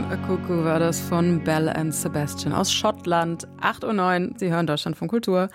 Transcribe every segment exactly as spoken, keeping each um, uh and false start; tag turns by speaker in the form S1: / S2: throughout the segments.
S1: a Cuckoo war das von Belle and Sebastian aus Schottland. acht Uhr neun, Sie hören Deutschlandfunk Kultur.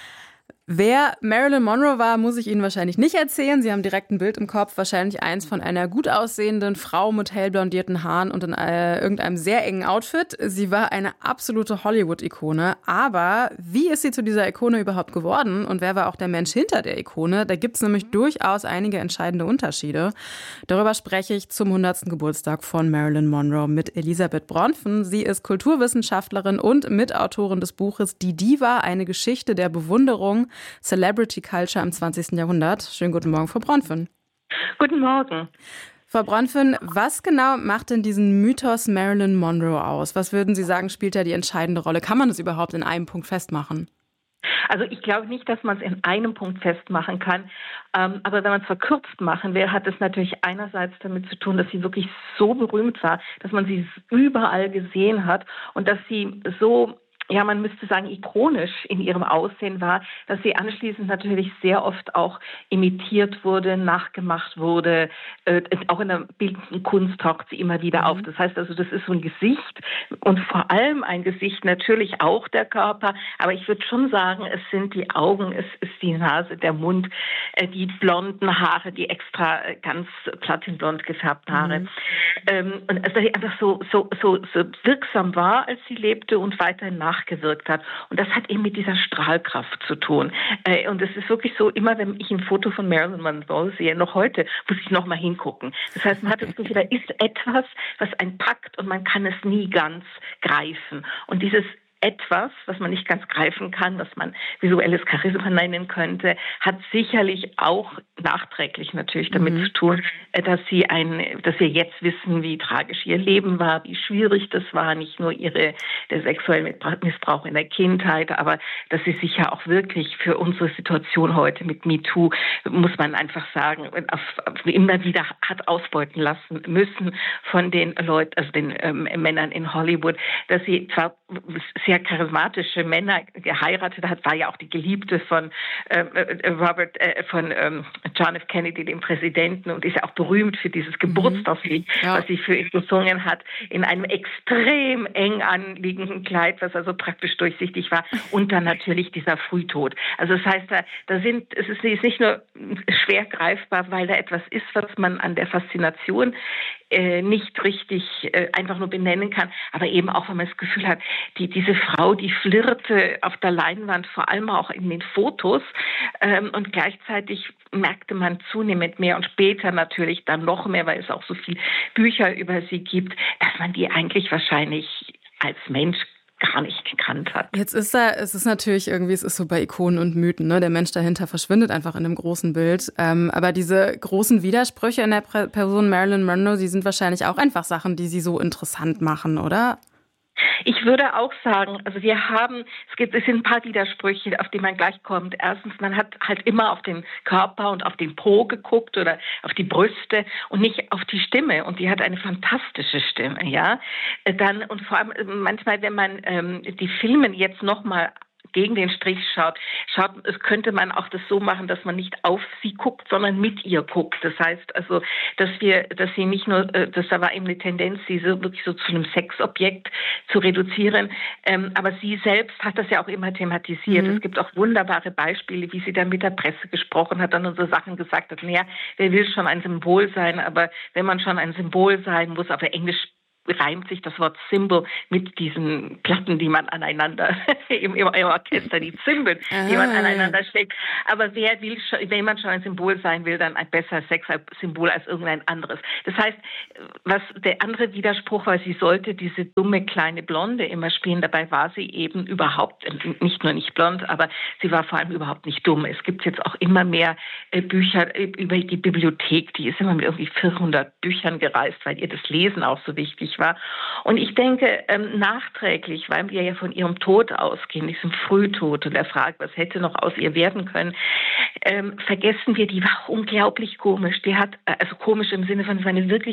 S1: Wer Marilyn Monroe war, muss ich Ihnen wahrscheinlich nicht erzählen. Sie haben direkt ein Bild im Kopf, wahrscheinlich eins von einer gut aussehenden Frau mit hellblondierten Haaren und in äh, irgendeinem sehr engen Outfit. Sie war eine absolute Hollywood-Ikone. Aber wie ist sie zu dieser Ikone überhaupt geworden und wer war auch der Mensch hinter der Ikone? Da gibt es nämlich durchaus einige entscheidende Unterschiede. Darüber spreche ich zum hundertsten Geburtstag von Marilyn Monroe mit Elisabeth Bronfen. Sie ist Kulturwissenschaftlerin und Mitautorin des Buches Die Diva, eine Geschichte der Bewunderung, Celebrity Culture im zwanzigsten Jahrhundert. Schönen guten Morgen, Frau Bronfen.
S2: Guten Morgen.
S1: Frau Bronfen, was genau macht denn diesen Mythos Marilyn Monroe aus? Was würden Sie sagen, spielt da die entscheidende Rolle? Kann man das überhaupt in einem Punkt festmachen?
S2: Also ich glaube nicht, dass man es in einem Punkt festmachen kann. Ähm, aber wenn man es verkürzt machen will, hat es natürlich einerseits damit zu tun, dass sie wirklich so berühmt war, dass man sie überall gesehen hat und dass sie so, ja, man müsste sagen, ikonisch in ihrem Aussehen war, dass sie anschließend natürlich sehr oft auch imitiert wurde, nachgemacht wurde. Äh, auch in der bildenden Kunst taucht sie immer wieder auf. Das heißt also, das ist so ein Gesicht und vor allem ein Gesicht, natürlich auch der Körper. Aber ich würde schon sagen, es sind die Augen, es ist die Nase, der Mund, äh, die blonden Haare, die extra äh, ganz platinblond gefärbten Haare. Mhm. Ähm, und also, dass sie einfach so, so, so, so wirksam war, als sie lebte und weiterhin nach gewirkt hat. Und das hat eben mit dieser Strahlkraft zu tun. Und es ist wirklich so, immer wenn ich ein Foto von Marilyn Monroe sehe, noch heute, muss ich noch mal hingucken. Das heißt, man hat das Gefühl, da ist etwas, was einen packt und man kann es nie ganz greifen. Und dieses etwas, was man nicht ganz greifen kann, was man visuelles Charisma nennen könnte, hat sicherlich auch nachträglich natürlich damit mhm. zu tun, dass sie ein, dass wir jetzt wissen, wie tragisch ihr Leben war, wie schwierig das war, nicht nur ihre der sexuelle Missbrauch in der Kindheit, aber dass sie sich ja auch wirklich für unsere Situation heute mit MeToo, muss man einfach sagen, auf, auf immer wieder hat ausbeuten lassen müssen von den Leuten, also den ähm, Männern in Hollywood, dass sie zwar sehr charismatische Männer geheiratet hat, war ja auch die Geliebte von äh, Robert, äh, von ähm, John F. Kennedy, dem Präsidenten, und ist ja auch berühmt für dieses Geburtstagslied, mhm. ja. was sie für ihn gesungen hat, in einem extrem eng anliegenden Kleid, was also praktisch durchsichtig war, und dann natürlich dieser Frühtod. Also das heißt, da, da sind, es ist, ist nicht nur schwer greifbar, weil da etwas ist, was man an der Faszination äh, nicht richtig äh, einfach nur benennen kann, aber eben auch, wenn man das Gefühl hat, die, diese Frau, die flirrte auf der Leinwand, vor allem auch in den Fotos, ähm, und gleichzeitig merkte man zunehmend mehr und später natürlich dann noch mehr, weil es auch so viele Bücher über sie gibt, dass man die eigentlich wahrscheinlich als Mensch gar nicht gekannt hat.
S1: Jetzt ist da, es ist natürlich irgendwie, es ist so bei Ikonen und Mythen, ne? Der Mensch dahinter verschwindet einfach in einem großen Bild. Ähm, aber diese großen Widersprüche in der Person Marilyn Monroe, die sind wahrscheinlich auch einfach Sachen, die sie so interessant machen, oder?
S2: Ich würde auch sagen, also wir haben, es gibt, es sind ein paar Widersprüche, auf die man gleich kommt. Erstens, man hat halt immer auf den Körper und auf den Po geguckt oder auf die Brüste und nicht auf die Stimme. Und die hat eine fantastische Stimme, ja. Dann, und vor allem manchmal, wenn man ähm, die Filme jetzt nochmal gegen den Strich schaut, schaut, es könnte man auch das so machen, dass man nicht auf sie guckt, sondern mit ihr guckt. Das heißt also, dass wir, dass sie nicht nur, dass da war eben eine Tendenz, sie so wirklich so zu einem Sexobjekt zu reduzieren, ähm, aber sie selbst hat das ja auch immer thematisiert. Mhm. Es gibt auch wunderbare Beispiele, wie sie dann mit der Presse gesprochen hat, dann unsere Sachen gesagt hat, naja, wer will schon ein Symbol sein, aber wenn man schon ein Symbol sein muss, auf Englisch reimt sich das Wort Symbol mit diesen Platten, die man aneinander, im, im Orchester, die Zimbeln, ah. die man aneinander steckt. Aber wer will, schon, wenn man schon ein Symbol sein will, dann ein besser Sexsymbol als irgendein anderes. Das heißt, was der andere Widerspruch war, sie sollte diese dumme kleine Blonde immer spielen. Dabei war sie eben überhaupt, nicht nur nicht blond, aber sie war vor allem überhaupt nicht dumm. Es gibt jetzt auch immer mehr äh, Bücher über die Bibliothek. Die ist immer mit irgendwie vierhundert Büchern gereist, weil ihr das Lesen auch so wichtig war. Und ich denke, ähm, nachträglich, weil wir ja von ihrem Tod ausgehen, diesem Frühtod und der Frage, was hätte noch aus ihr werden können, ähm, vergessen wir, die war unglaublich komisch. Die hat, also komisch im Sinne von, sie war eine wirklich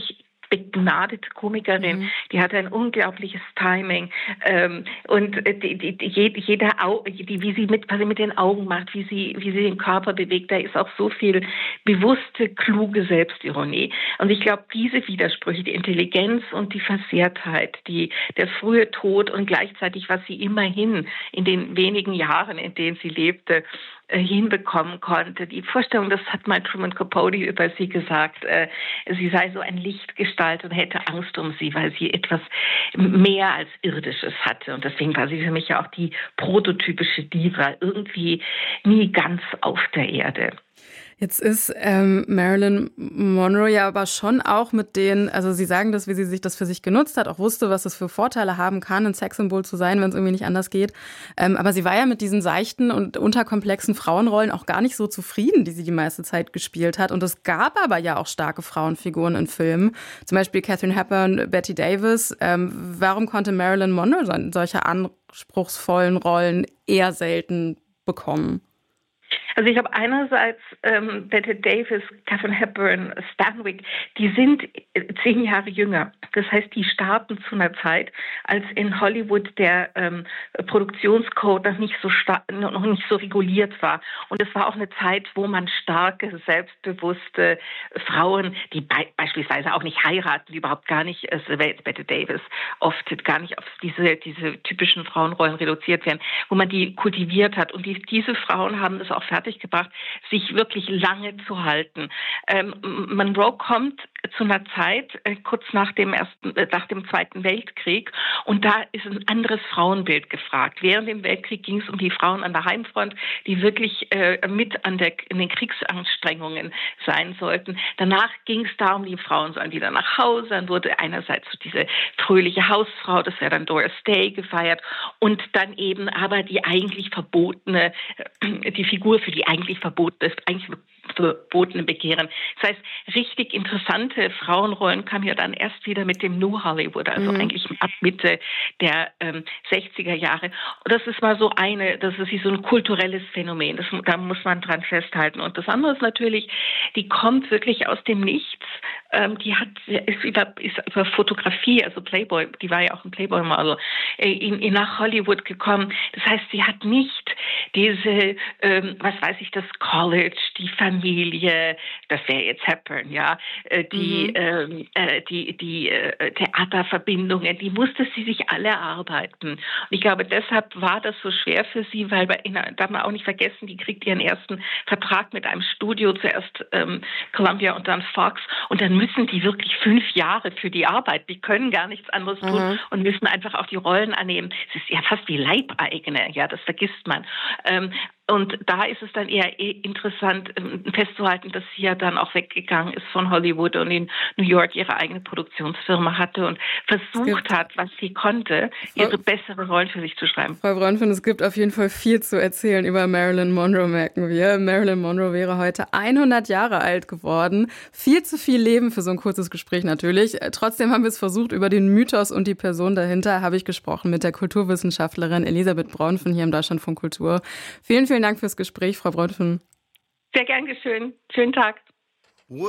S2: begnadete Komikerin, mhm. die hatte ein unglaubliches Timing ähm, und die, die, die, jede Au- die, wie sie mit, was sie mit den Augen macht, wie sie, wie sie den Körper bewegt, da ist auch so viel bewusste, kluge Selbstironie. Und ich glaube, diese Widersprüche, die Intelligenz und die Versehrtheit, die, der frühe Tod und gleichzeitig, was sie immerhin in den wenigen Jahren, in denen sie lebte, äh, hinbekommen konnte. Die Vorstellung, das hat mal Truman Capote über sie gesagt, äh, sie sei so ein Lichtgestalt und hätte Angst um sie, weil sie etwas mehr als Irdisches hatte. Und deswegen war sie für mich ja auch die prototypische Diva, irgendwie nie ganz auf der Erde.
S1: Jetzt ist ähm, Marilyn Monroe ja aber schon auch mit den, also Sie sagen das, wie sie sich das für sich genutzt hat, auch wusste, was es für Vorteile haben kann, ein Sexsymbol zu sein, wenn es irgendwie nicht anders geht. Ähm, aber sie war ja mit diesen seichten und unterkomplexen Frauenrollen auch gar nicht so zufrieden, die sie die meiste Zeit gespielt hat. Und es gab aber ja auch starke Frauenfiguren in Filmen, zum Beispiel Katharine Hepburn, Bette Davis. Ähm, warum konnte Marilyn Monroe solche anspruchsvollen Rollen eher selten bekommen?
S2: Also ich habe einerseits ähm, Bette Davis, Katharine Hepburn, Stanwyck, die sind zehn Jahre jünger. Das heißt, die starten zu einer Zeit, als in Hollywood der ähm, Produktionscode noch nicht so sta- noch nicht so reguliert war. Und es war auch eine Zeit, wo man starke, selbstbewusste Frauen, die be- beispielsweise auch nicht heiraten, die überhaupt gar nicht, äh, Bette Davis, oft gar nicht auf diese diese typischen Frauenrollen reduziert werden, wo man die kultiviert hat. Und die, diese Frauen haben es auch fertiggebracht, sich wirklich lange zu halten. Ähm, Monroe kommt zu einer Zeit äh, kurz nach dem ersten, äh, nach dem Zweiten Weltkrieg, und da ist ein anderes Frauenbild gefragt. Während dem Weltkrieg ging es um die Frauen an der Heimfront, die wirklich äh, mit an der in den Kriegsanstrengungen sein sollten. Danach ging es darum, die Frauen sollen wieder nach Hause. Dann wurde einerseits so diese fröhliche Hausfrau, das wäre dann Doris Day, gefeiert, und dann eben aber die eigentlich verbotene, äh, die Figur für die eigentlich verbotene, eigentlich verbotene Begehren. Das heißt, richtig interessante Frauenrollen kamen ja dann erst wieder mit dem New Hollywood, also mhm. eigentlich ab Mitte der ähm, sechziger Jahre. Und das ist mal so eine, das ist so ein kulturelles Phänomen, das, da muss man dran festhalten. Und das andere ist natürlich, die kommt wirklich aus dem Nichts. Ähm, die hat, ist über, ist über Fotografie, also Playboy, die war ja auch ein Playboy-Model, äh, in, in nach Hollywood gekommen. Das heißt, sie hat nicht diese, ähm, was weiß ich, das College, die Familie, das wäre jetzt Hepburn, ja, äh, die, mhm. ähm, äh, die, die äh, Theaterverbindungen, die musste sie sich alle erarbeiten. Und ich glaube, deshalb war das so schwer für sie, weil bei, in, darf man auch nicht vergessen, die kriegt ihren ersten Vertrag mit einem Studio, zuerst ähm, Columbia und dann Fox, und dann müssen die wirklich fünf Jahre für die Arbeit, die können gar nichts anderes mhm. tun und müssen einfach auch die Rollen annehmen. Es ist ja fast wie Leibeigene, ja, das vergisst man. Ähm, Und da ist es dann eher interessant festzuhalten, dass sie ja dann auch weggegangen ist von Hollywood und in New York ihre eigene Produktionsfirma hatte und versucht hat, was sie konnte, ihre bessere Rollen für sich zu schreiben.
S1: Frau Bronfman, es gibt auf jeden Fall viel zu erzählen über Marilyn Monroe, merken wir. Marilyn Monroe wäre heute hundert Jahre alt geworden. Viel zu viel Leben für so ein kurzes Gespräch natürlich. Trotzdem haben wir es versucht, über den Mythos und die Person dahinter habe ich gesprochen mit der Kulturwissenschaftlerin Elisabeth Bronfman hier im Deutschlandfunk Kultur. Vielen, vielen Dank fürs Gespräch, Frau Bronfman.
S2: Sehr gern geschehen. Schönen Tag.